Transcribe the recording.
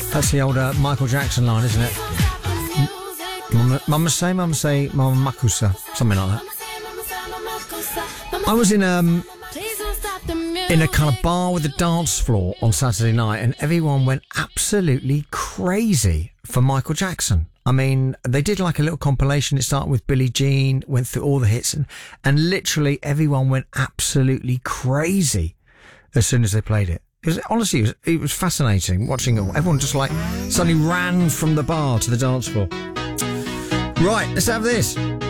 That's the old Michael Jackson line, isn't it? Mama say, mama makusa, something like that. I was in a kind of bar with a dance floor on Saturday night, and everyone went absolutely crazy for Michael Jackson. I mean, they did like a little compilation. It started with Billie Jean, went through all the hits, and literally everyone went absolutely crazy as soon as they played it. Honestly, it was fascinating watching it all. Everyone just suddenly ran from the bar to the dance floor. Right, let's have this.